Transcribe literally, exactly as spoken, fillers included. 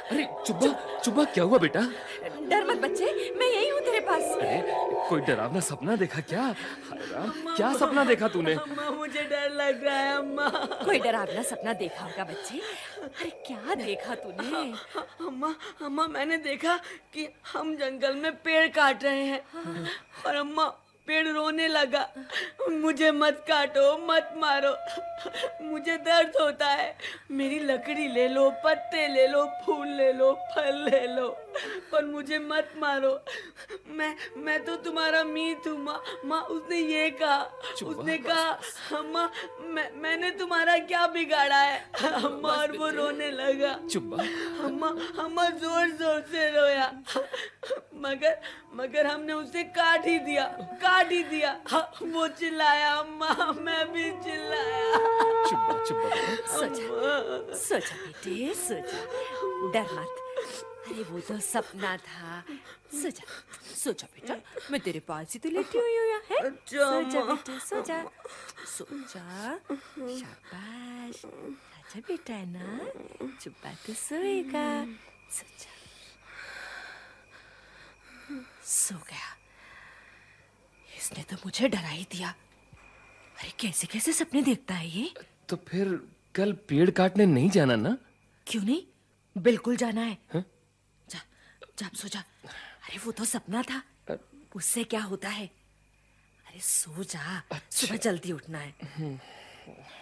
अरे चुब्बा, चुब्बा क्या हुआ बेटा? डर मत बच्चे, मैं यही हूँ तेरे पास। अरे कोई डरावना सपना देखा क्या? हाय राम, अम्मा, क्या सपना देखा तूने? अम्मा मुझे डर लग रहा है अम्मा। कोई डरावना सपना देखा होगा बच्चे। अरे क्या देखा तूने? अम्मा, अम्मा मैंने देखा कि हम जंगल में पेड़ काट रहे हैं। हाँ। और अम्मा पेड़ रोने लगा, मुझे मत काटो, मत मारो, मुझे दर्द होता है। मेरी लकड़ी ले लो, पत्ते ले लो, फूल ले लो, फल ले लो, पर मुझे मत मारो। मैं मैं तो तुम्हारा मीत हूँ माँ। माँ उसने ये कहा, चुप्पा, उसने बस कहा बस। अम्मा मैं मैंने तुम्हारा क्या बिगाड़ा है। अम्मा बस और वो बेटे, रोने लगा। चुप्पा। अम्मा अम्मा जोर जोर से रोया, मगर मगर हमने उसे काट ही दिया, काट ही दिया। वो चिल्लाया अम्मा, मैं भी चिल्लाया। चुप्पा, चुप्पा बेटा। सो जा, सो जा बेटे, सो जा। डर मत। अरे वो तो सपना था। सो जा, सो जा बेटा। मैं तेरे पास ही तो लेटी हुई हूँ यहाँ, है? अच्छा सो जा अम्मा। बेटे, सो जा, सो जा। शाबाश, अच्छा बेटा है ना? चुप्पा तो सोएगा। सो जा। सो गया। इसने तो मुझे डरा ही दिया। अरे कैसे कैसे सपने देखता है ये? तो फिर कल पेड़ काटने नहीं जाना ना? क्यों नहीं, बिल्कुल जाना है। हाँ? जा, जा अब सो जा। अरे वो तो सपना था, उससे क्या होता है? अरे सो जा, सुबह जल्दी उठना है।